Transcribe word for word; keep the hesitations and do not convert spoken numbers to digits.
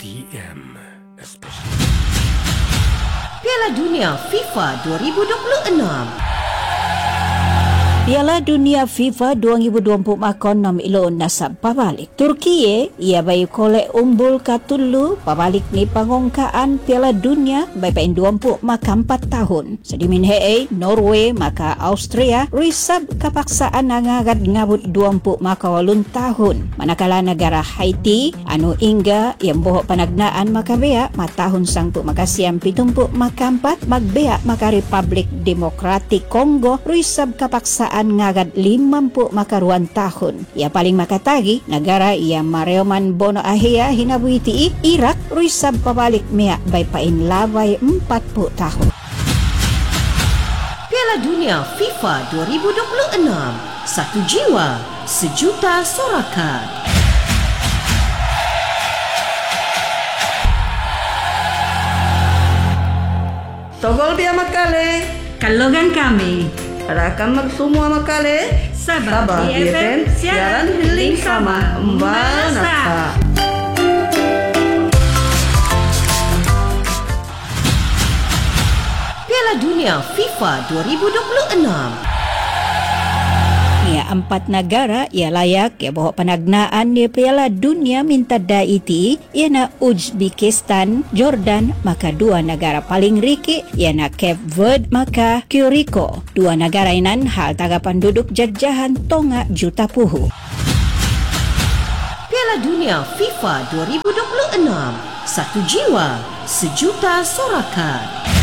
T M Especially Piala Dunia FIFA dua ribu dua puluh enam. Piala Dunia FIFA dua ribu dua puluh makon nam ilo nasab pabalik. Turki ia bayu kolek umbul katulu pabalik ni pangongkaan Piala Dunia bayi pain dua puluh maka empat tahun. Sedimin hei Norway maka Austria risab kapaksaan nangagat ngabut dua puluh maka walun tahun. Manakala negara Haiti anu ingga yang bohok panagnaan maka bea matahun sangpu maka siam pitumpu maka empat magbea maka Republik Demokratik Kongo risab kapaksaan ngagat lima puluh makaruan tahun. Ia paling makatagi negara ia mareoman bono ahia hinabuiti Irak risab pabalik mea bay pain laway empat puluh tahun. Piala Dunia FIFA dua ribu dua puluh enam. Satu jiwa, sejuta sorakan. Togol biar makale. Kalogan kami. Rakan mag semua makale. Sabah Sabah B F M siaran healing sama Mbanasa. Piala Dunia FIFA dua ribu dua puluh enam. Ya, empat negara ia layak ya bawa panagnaan di Piala Dunia minta daiti iana Uzbekistan, Jordan, maka dua negara paling riki iana Cape Verde maka Curacao. Dua negara inan hal tagapan duduk jajahan tonga juta puhu. Piala Dunia FIFA dua ribu dua puluh enam. Satu jiwa, sejuta sorakan.